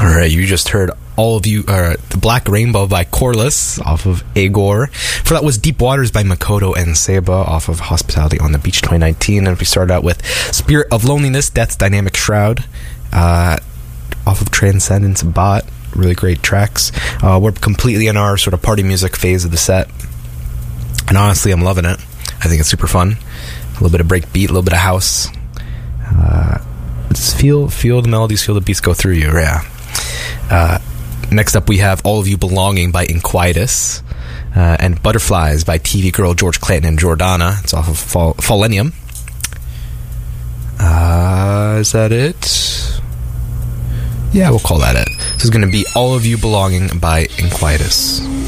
All right, you just heard All of You, The Black Rainbow by Corliss off of Agor. For that was Deep Waters by Makoto and Seba off of Hospitality on the Beach 2019. And we started out with Spirit of Loneliness, Death's Dynamic Shroud off of Transcendence Bot. Really great tracks. We're completely in our sort of party music phase of the set. And honestly, I'm loving it. I think it's super fun. A little bit of break beat, a little bit of house. Just feel the melodies, feel the beats go through you. Yeah. Next up, we have All of You Belonging by Inquietus, and Butterflies by TV Girl, George Clanton, and Jordana. It's off of Fallenium. Is that it? Yeah, we'll call that it. This is going to be All of You Belonging by Inquietus.